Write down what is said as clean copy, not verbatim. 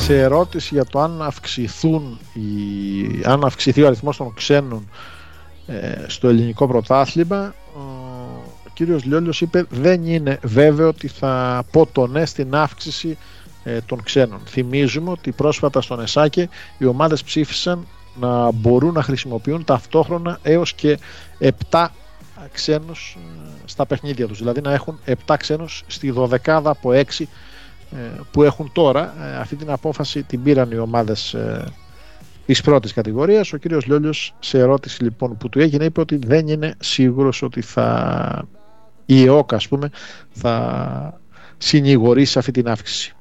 σε ερώτηση για το αν αυξηθεί ο αριθμός των ξένων στο ελληνικό πρωτάθλημα, ο κύριος Λιόλιος είπε δεν είναι βέβαιο ότι θα πω το ναι στην αύξηση των ξένων. Θυμίζουμε ότι πρόσφατα στον ΕΣΑΚΕ οι ομάδες ψήφισαν να μπορούν να χρησιμοποιούν ταυτόχρονα έως και 7 ξένους στα παιχνίδια τους, δηλαδή να έχουν 7 ξένους στη 12 από 6 που έχουν τώρα. Αυτή την απόφαση την πήραν οι ομάδες της πρώτης κατηγορίας. Ο κύριος Λιόλιος, σε ερώτηση λοιπόν που του έγινε, είπε ότι δεν είναι σίγουρος ότι η ΕΟΚ, ας πούμε, θα συνηγορήσει αυτή την αύξηση.